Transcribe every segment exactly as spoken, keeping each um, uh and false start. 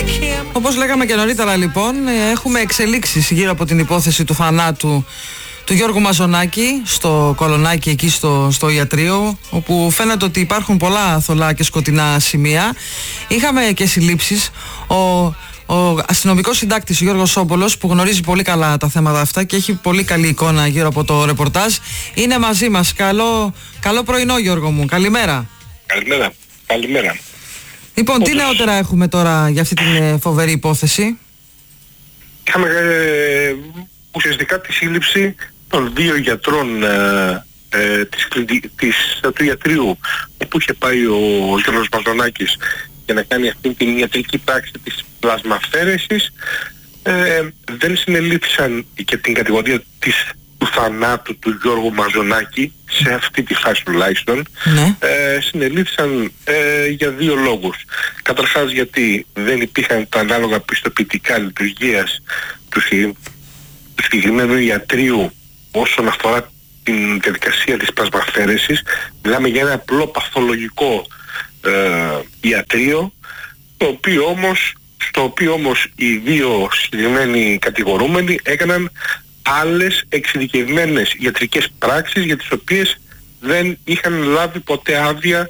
Όπως λέγαμε και νωρίτερα λοιπόν, έχουμε εξελίξεις γύρω από την υπόθεση του θανάτου του Γιώργου Μαζονάκη στο Κολονάκι, εκεί στο, στο ιατρείο, όπου φαίνεται ότι υπάρχουν πολλά θολά και σκοτεινά σημεία. Είχαμε και συλλήψεις. Ο, ο αστυνομικός συντάκτης, ο Γιώργος Σόμπολος, που γνωρίζει πολύ καλά τα θέματα αυτά και έχει πολύ καλή εικόνα γύρω από το ρεπορτάζ, είναι μαζί μας. Καλό, καλό πρωινό, Γιώργο μου. Καλημέρα. Καλημέρα. Καλημέρα. Λοιπόν, Όπως... τι νεότερα έχουμε τώρα για αυτή την φοβερή υπόθεση? Είχαμε ε, ουσιαστικά τη σύλληψη των δύο γιατρών ε, ε, της, της, του ιατρείου που είχε πάει ο Γιώργος Μαζονάκης για να κάνει αυτή την ιατρική πράξη της πλασμαφέρεσης. Ε, δεν συνελήφθησαν και την κατηγορία της, του θανάτου του Γιώργου Μαζονάκη, σε αυτή τη φάση τουλάχιστον. Ναι. ε, συνελήφθησαν ε, για δύο λόγους. Καταρχάς γιατί δεν υπήρχαν τα ανάλογα πιστοποιητικά λειτουργίας του, του συγκεκριμένου ιατρείου όσον αφορά την διαδικασία της πλασμαφέρεσης. Μιλάμε για ένα απλό παθολογικό ε, ιατρείο, το οποίο όμως, στο οποίο όμως οι δύο συγκεκριμένοι κατηγορούμενοι έκαναν άλλες εξειδικευμένες ιατρικές πράξεις για τις οποίες δεν είχαν λάβει ποτέ άδεια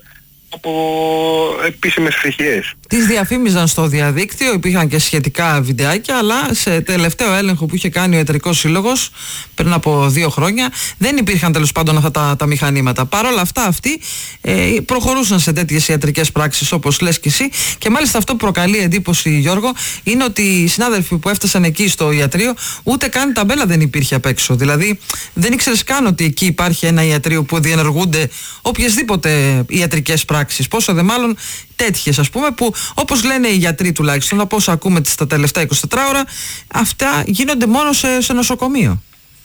από επίσημες φρεχιές. Τις διαφήμιζαν στο διαδίκτυο, υπήρχαν και σχετικά βιντεάκια, αλλά σε τελευταίο έλεγχο που είχε κάνει ο Ιατρικός Σύλλογος πριν από δύο χρόνια δεν υπήρχαν τέλος πάντων αυτά τα, τα μηχανήματα. Παρ' όλα αυτά αυτοί ε, προχωρούσαν σε τέτοιες ιατρικές πράξεις, όπως λες και εσύ, και μάλιστα αυτό που προκαλεί εντύπωση, Γιώργο, είναι ότι οι συνάδελφοι που έφτασαν εκεί στο ιατρείο ούτε καν ταμπέλα δεν υπήρχε απ' έξω. Δηλαδή δεν ήξερες καν ότι εκεί υπάρχει ένα ιατρείο που διενεργούνται οποιασδήποτε ιατρικές πράξεις. Πόσο δε μάλλον τέτοιες, ας πούμε, που όπως λένε οι γιατροί τουλάχιστον, από όσα ακούμε τα τελευταία είκοσι τέσσερις ώρα, αυτά γίνονται μόνο σε, σε νοσοκομείο.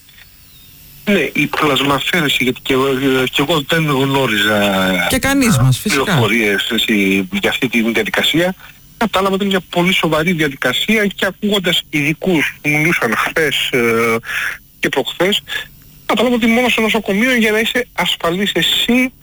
Ναι, η πλασμαφέρεση, γιατί και εγώ, και εγώ δεν γνώριζα και κανείς μας, φυσικά, πληροφορίες εσύ, για αυτή τη διαδικασία. Κατάλαβα ότι είναι μια πολύ σοβαρή διαδικασία και ακούγοντας ειδικούς που μιλούσαν χθες ε, και προχθές, κατάλαβα ότι μόνο στο νοσοκομείο για να είσαι ασφαλής εσύ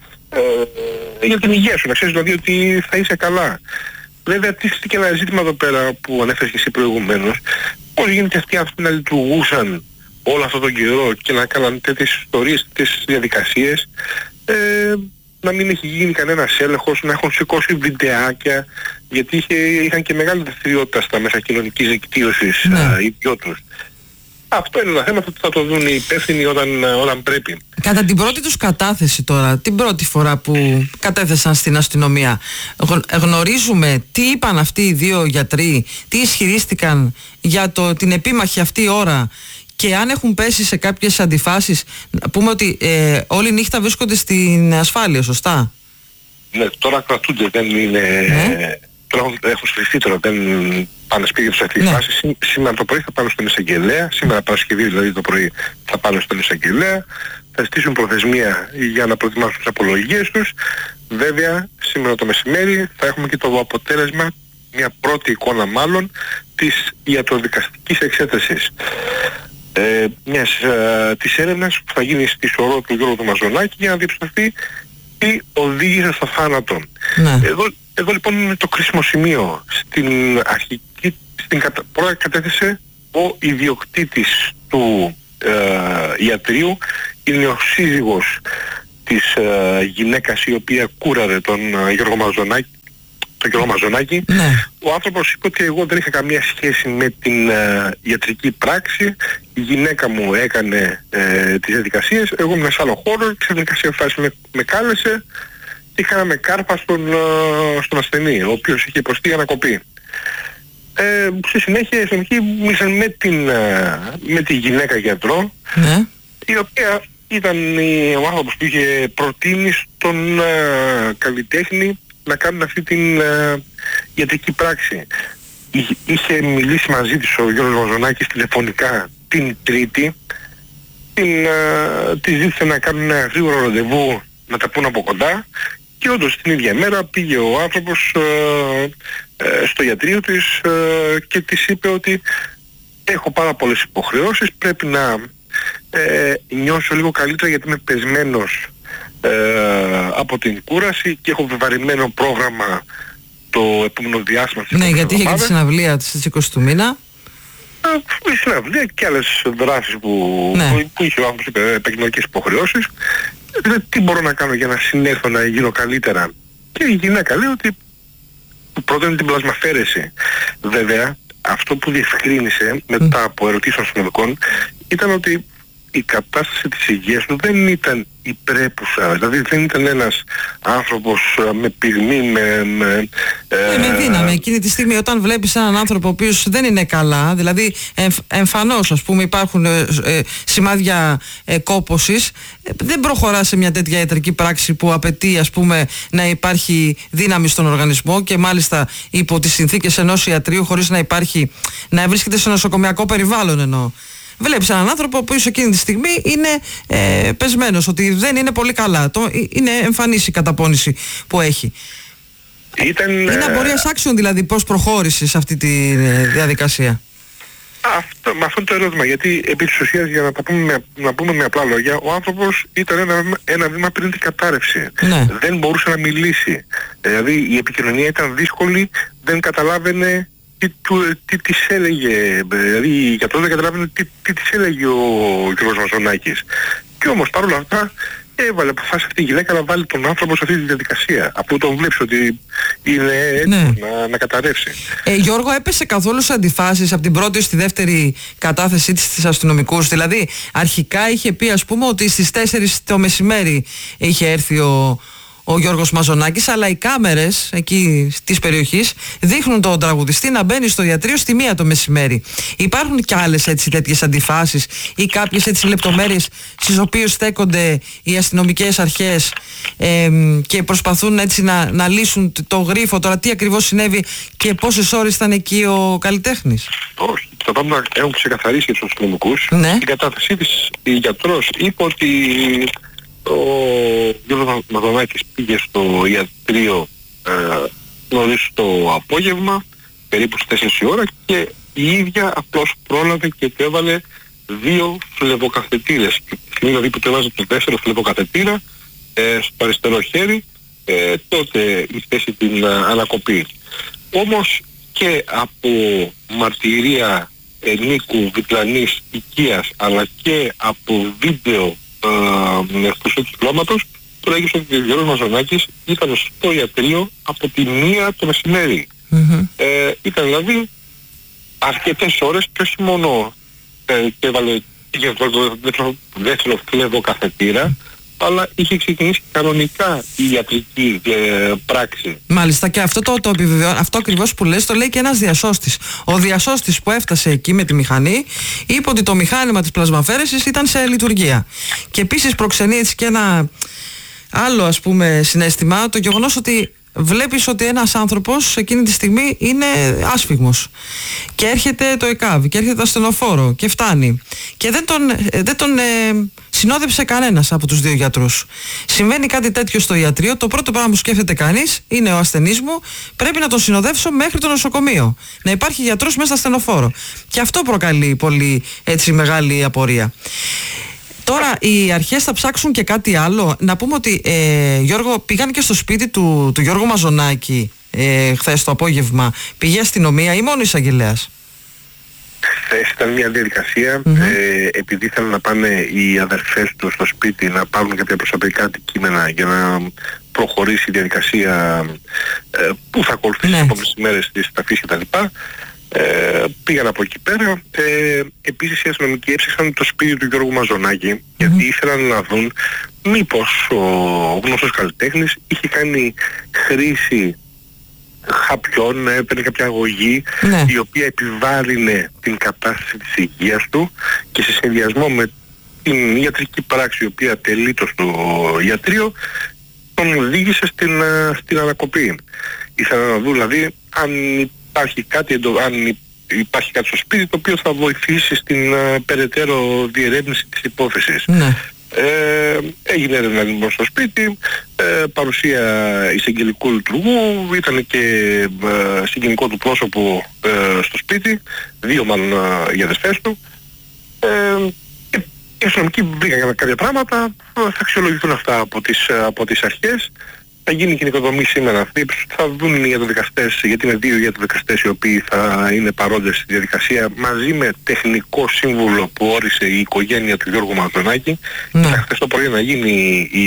Ε, για την υγεία σου, να ξέρεις δηλαδή ότι θα είσαι καλά. Βέβαια τίθεται και ένα ζήτημα εδώ πέρα που ανέφερες και εσύ προηγουμένως, πώς γίνεται αυτοί, αυτοί να λειτουργούσαν όλο αυτόν τον καιρό και να κάναν τέτοιες ιστορίες, τέτοιες διαδικασίες, ε, να μην έχει γίνει κανένας έλεγχος, να έχουν σηκώσει βιντεάκια, γιατί είχε, είχαν και μεγάλη δραστηριότητα στα μέσα κοινωνικής δικτύωσης, ναι. ε, οι δυο τους. Αυτό είναι ένα θέμα που θα το δουν οι υπεύθυνοι όταν, όταν πρέπει. Κατά την πρώτη τους κατάθεση τώρα, την πρώτη φορά που κατέθεσαν στην αστυνομία, γνωρίζουμε τι είπαν αυτοί οι δύο γιατροί, τι ισχυρίστηκαν για το, την επίμαχη αυτή ώρα, και αν έχουν πέσει σε κάποιες αντιφάσεις? Να πούμε ότι ε, όλη νύχτα βρίσκονται στην ασφάλεια, σωστά? Ναι, τώρα κρατούνται, δεν είναι... Ναι. Τώρα έχουν στηριχθεί, τώρα δεν πάνε σπίτι τους σε αυτή τη φάση. Σή, σήμερα το πρωί θα πάνε στον εισαγγελέα, σήμερα Παρασκευή δηλαδή το πρωί θα πάνε στον εισαγγελέα, θα στήσουν προθεσμία για να προετοιμάσουν τις απολογίες τους. Βέβαια, σήμερα το μεσημέρι θα έχουμε και το αποτέλεσμα, μια πρώτη εικόνα μάλλον, της ιατροδικαστικής εξέτασης. Ε, μιας, ε, της έρευνας που θα γίνει στη σωρό του Γιώργου του Μαζονάκη για να διαπιστωθεί τι οδήγησε στο θάνατο. Ναι. Εδώ, εδώ λοιπόν είναι το κρίσιμο σημείο. Στην αρχική, στην κατα... πρώτα κατέθεσε ο ιδιοκτήτης του ε, ιατρείου, είναι ο σύζυγος της ε, γυναίκας η οποία κούραρε τον ε, Γιώργο Μαζονάκη, τον Γιώργο Μαζονάκη. Ναι. Ο άνθρωπος είπε ότι εγώ δεν είχα καμία σχέση με την ε, ιατρική πράξη, η γυναίκα μου έκανε ε, τις διαδικασίες, εγώ ήμουν σε άλλο χώρο, ξαφνικά σε φάση με, με κάλεσε και κάναμε κάρπα στον, ε, στον ασθενή, ο οποίος είχε υποστεί ανακοπή. Ε, στη συνέχεια οι αστυνομικοί μίλησαν με, την, ε, με τη γυναίκα γιατρό, ναι. η οποία ήταν η, ο άνθρωπος που είχε προτείνει στον ε, καλλιτέχνη να κάνουν αυτή την ε, ιατρική πράξη. Είχε, είχε μιλήσει μαζί της ο Γιώργος Μαζονάκης τηλεφωνικά την Τρίτη, την, ε, τη ζήτησε να κάνουν ένα γρήγορο ραντεβού να τα πούν από κοντά, και όντως την ίδια μέρα πήγε ο άνθρωπος ε, ε, στο ιατρείο της ε, και της είπε ότι έχω πάρα πολλές υποχρεώσεις, πρέπει να ε, νιώσω λίγο καλύτερα γιατί είμαι πεσμένος ε, από την κούραση και έχω βεβαρημένο πρόγραμμα το επόμενο διάστημα. Ναι, γιατί είχε και τη συναυλία στις είκοσι του μήνα. Η συναυλία και άλλες δράσεις που, ναι. που, που είχε ο άνθρωπος επαγγελματικές υποχρεώσεις. Δηλαδή, τι μπορώ να κάνω για να συνέλθω να γίνω καλύτερα. Και η γυναίκα λέει ότι πρώτα είναι την πλασμαφέρεση. Βέβαια, αυτό που διευκρίνησε μετά από ερωτήσεις των αστυνομικών ήταν ότι η κατάσταση της υγείας του δεν ήταν υπρέπουσα. Δηλαδή δεν ήταν ένας άνθρωπος με πυγμή, με... με, ε, με δύναμη. Εκείνη τη στιγμή όταν βλέπεις έναν άνθρωπο ο οποίος δεν είναι καλά, δηλαδή εμφ, εμφανώς ας πούμε υπάρχουν ε, ε, σημάδια ε, κόπωσης, ε, δεν προχωρά σε μια τέτοια ιατρική πράξη που απαιτεί ας πούμε να υπάρχει δύναμη στον οργανισμό και μάλιστα υπό τις συνθήκες ενός ιατρίου χωρίς να υπάρχει, να βρίσκεται σε νοσοκομιακό περιβάλλον εννοώ. Βλέπεις έναν άνθρωπο που εκείνη τη στιγμή είναι ε, πεσμένος, ότι δεν είναι πολύ καλά. Το, είναι εμφανής η καταπώνηση που έχει. Ήταν, είναι απορίας άξιων δηλαδή πώς προχώρησε σε αυτή τη διαδικασία. Αυτό, με αυτό το ερώτημα, γιατί επί της ουσίας για να, τα πούμε με, να πούμε με απλά λόγια, ο άνθρωπος ήταν ένα, ένα βήμα πριν την κατάρρευση. Ναι. Δεν μπορούσε να μιλήσει. Δηλαδή η επικοινωνία ήταν δύσκολη, δεν καταλάβαινε τι, του, τι της έλεγε, δηλαδή η γιατρός δεν καταλάβαινε τι, τι της έλεγε ο Γιώργος Μαζονάκης. Και όμως παρόλα αυτά έβαλε αποφάση αυτή η γυναίκα να βάλει τον άνθρωπο σε αυτή τη διαδικασία. Αφού τον βλέπει ότι είναι έτοιμο ναι. να, να καταρρεύσει. Ε, Γιώργο, έπεσε καθόλου σε αντιφάσεις από την πρώτη στη δεύτερη κατάθεσή της στις αστυνομικούς? Δηλαδή, αρχικά είχε πει, ας πούμε, ότι στις τέσσερις το μεσημέρι είχε έρθει ο, ο Γιώργος Μαζονάκης, αλλά οι κάμερες εκεί της περιοχής δείχνουν τον τραγουδιστή να μπαίνει στο ιατρείο στη μία το μεσημέρι. Υπάρχουν και άλλες έτσι τέτοιες αντιφάσεις ή κάποιες έτσι λεπτομέρειες στις οποίες στέκονται οι αστυνομικές αρχές ε, και προσπαθούν έτσι να, να λύσουν το γρίφο τώρα τι ακριβώς συνέβη και πόσες ώρες ήταν εκεί ο καλλιτέχνης? Όχι, θα πάμε να έχουν ξεκαθαρίσει για τους αστυνομικούς. Ναι. Στην κατάθεσή της η γιατρός είπε ότι ο Γιώργος Μαζονάκης πήγε στο ιατρείο ε, νωρίς το απόγευμα, περίπου στις τέσσερις η ώρα, και η ίδια απλώς πρόλαβε και του έβαλε δύο φλεβοκαθετήρες. Δηλαδή που του έβαζε το δεύτερο φλεβοκαθετήρα ε, στο αριστερό χέρι, ε, τότε η θέση την α, ανακοπή. Όμως και από μαρτυρία ενίκου διπλανής οικίας αλλά και από βίντεο εχθρού του κυκλώματος, προέγυψε ότι ο Γιώργος Μαζονάκης ήταν στο ιατρείο από τη μία το μεσημέρι. Mm-hmm. Ε, ήταν δηλαδή αρκετές ώρες και όχι μόνο ε, και έβαλε και το δεύτερο, δεύτερο φλεβοκαθετήρα, αλλά είχε ξεκινήσει κανονικά η ιατρική ε, πράξη. Μάλιστα, και αυτό το, το επιβεβαιώνει, αυτό ακριβώς που λες το λέει και ένας διασώστης. Ο διασώστης που έφτασε εκεί με τη μηχανή είπε ότι το μηχάνημα της πλασμαφέρεσης ήταν σε λειτουργία. Και επίσης προξενεί έτσι και ένα άλλο ας πούμε συναίσθημα, το γεγονός ότι βλέπεις ότι ένας άνθρωπος εκείνη τη στιγμή είναι άσφιγμος και έρχεται το ΕΚΑΒ και έρχεται το ασθενοφόρο και φτάνει και δεν τον, δεν τον ε, συνόδεψε κανένας από τους δύο γιατρούς. Συμβαίνει κάτι τέτοιο στο ιατρείο, το πρώτο πράγμα που σκέφτεται κανείς είναι ο ασθενής μου, πρέπει να τον συνοδεύσω μέχρι το νοσοκομείο, να υπάρχει γιατρός μέσα στο ασθενοφόρο, και αυτό προκαλεί πολύ έτσι μεγάλη απορία. Τώρα οι αρχές θα ψάξουν και κάτι άλλο. Να πούμε ότι ε, Γιώργο, πήγαν και στο σπίτι του, του Γιώργου Μαζονάκη ε, χθες το απόγευμα. Πήγε αστυνομία ή μόνο εισαγγελέας? Χθες ήταν μια διαδικασία, mm-hmm. ε, επειδή ήθελαν να πάνε οι αδερφές του στο σπίτι να πάρουν κάποια προσωπικά αντικείμενα για να προχωρήσει η διαδικασία ε, που θα ακολουθήσει τις επόμενες ημέρες της ταφής κτλ. Ε, πήγαν από εκεί πέρα. Ε, επίσης οι αστυνομικοί έψαξαν το σπίτι του Γιώργου Μαζονάκη, mm-hmm. γιατί ήθελαν να δουν μήπως ο γνωστός καλλιτέχνης είχε κάνει χρήση χαπιών, έπαιρνε κάποια αγωγή ναι. η οποία επιβάρυνε την κατάσταση της υγείας του και σε συνδυασμό με την ιατρική πράξη η οποία τελείτο στο ιατρείο τον οδήγησε στην, στην ανακοπή. Ήθελαν να δουν δηλαδή αν υπάρχει κάτι, αν υπάρχει κάτι στο σπίτι το οποίο θα βοηθήσει στην uh, περαιτέρω διερεύνηση της υπόθεσης. Ναι. Ε, έγινε έρευνα λοιπόν στο σπίτι, ε, παρουσία εισαγγελικού λειτουργού, ήταν και ε, συγγενικό του πρόσωπο ε, στο σπίτι, δύο μάλλον ε, οι αδερφές του. Ε, και οι αστυνομικοί βρήκαν κάποια πράγματα, θα αξιολογηθούν αυτά από τις, από τις αρχές. θα γίνει και η νοικοδομή σήμερα αυτή, θα δουν οι ιατροδικαστές, γιατί είναι δύο ιατροδικαστές οι οποίοι θα είναι παρόντες στη διαδικασία, μαζί με τεχνικό σύμβουλο που όρισε η οικογένεια του Γιώργου Μαρδονάκη. Ναι. Θα χθες το πρωί να γίνει η,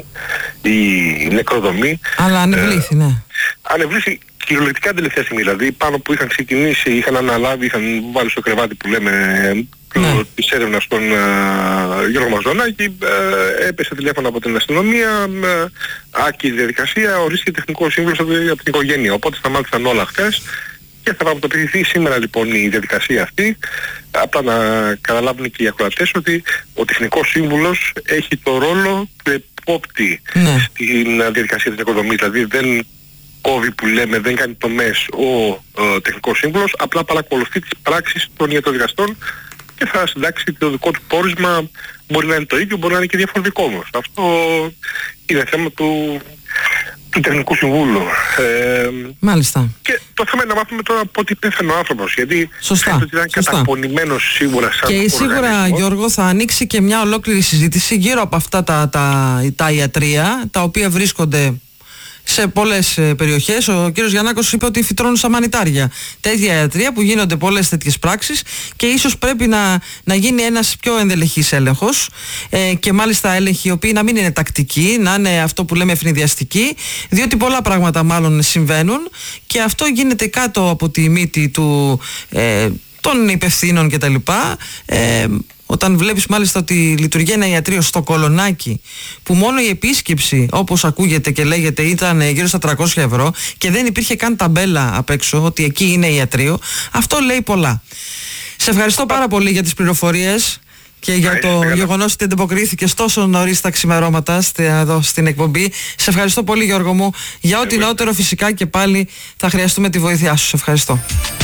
η, η νεκροδομή. Αλλά ανεβλήθη, ε, ναι. Ανεβλήθη κυριολεκτικά τελευταία στιγμή, δηλαδή πάνω που είχαν ξεκινήσει, είχαν αναλάβει, είχαν βάλει στο κρεβάτι που λέμε ναι. της έρευνας στον uh, Γιώργο Μαρδονάκη, uh, έπεσε τηλέφωνο από την αστυνομία, uh, άκη διαδικασία, ορίστηκε τεχνικό σύμβουλο από την οικογένεια, οπότε σταμάτησαν όλα χθες και θα πραγματοποιηθεί σήμερα λοιπόν η διαδικασία αυτή. Απλά να καταλάβουν και οι ακροατές ότι ο τεχνικός σύμβουλος έχει το ρόλο του επόπτη ναι. στην διαδικασία της νοικοδομής, δηλαδή δεν κόβει που λέμε, δεν κάνει τομές ο ε, τεχνικός σύμβουλος, απλά παρακολουθεί τις πράξεις των ιατροδικαστών και θα συντάξει το δικό του πόρισμα, μπορεί να είναι το ίδιο, μπορεί να είναι και διαφορετικό όμως. Αυτό είναι θέμα του, του τεχνικού συμβούλου. Ε, Μάλιστα. Και το θέμα είναι να μάθουμε τώρα πότε πέθανε ο άνθρωπος, γιατί σωστά, ότι ήταν καταπονημένος σίγουρα σαν και σίγουρα οργανισμός. Γιώργο θα ανοίξει και μια ολόκληρη συζήτηση γύρω από αυτά τα, τα, τα ιατρεία, τα οποία βρίσκονται σε πολλές περιοχές. Ο κύριος Γιαννάκος είπε ότι φυτρώνουν σαν μανιτάρια τέτοια ιατρεία που γίνονται πολλές τέτοιες πράξεις και ίσως πρέπει να, να γίνει ένας πιο ενδελεχής έλεγχος ε, και μάλιστα έλεγχοι οι οποίοι να μην είναι τακτικοί, να είναι αυτό που λέμε ευνηδιαστικοί, διότι πολλά πράγματα μάλλον συμβαίνουν και αυτό γίνεται κάτω από τη μύτη του, ε, των υπευθύνων κτλ. Ε, Όταν βλέπεις μάλιστα ότι λειτουργεί ένα ιατρείο στο Κολονάκι που μόνο η επίσκεψη, όπως ακούγεται και λέγεται, ήταν γύρω στα τριακόσια ευρώ και δεν υπήρχε καν ταμπέλα απ' έξω ότι εκεί είναι ιατρείο, αυτό λέει πολλά. Σε ευχαριστώ πάρα πολύ για τις πληροφορίες και για το γεγονός ότι ανταποκρίθηκες τόσο νωρίς τα ξημερώματα εδώ στην εκπομπή. Σε ευχαριστώ πολύ, Γιώργο μου. Για ό,τι νεότερο φυσικά και πάλι θα χρειαστούμε τη βοήθειά σου. Σε ευχαριστώ.